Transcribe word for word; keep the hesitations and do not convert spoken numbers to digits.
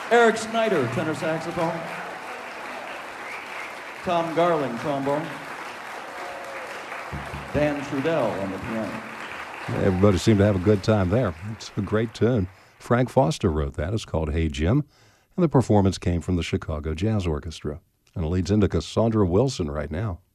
Eric Snyder, tenor saxophone. Tom Garling, trombone. Dan Trudell on the piano. Everybody seemed to have a good time there. It's a great tune. Frank Foster wrote that. It's called Hey Jim. And the performance came from the Chicago Jazz Orchestra. And it leads into Cassandra Wilson right now.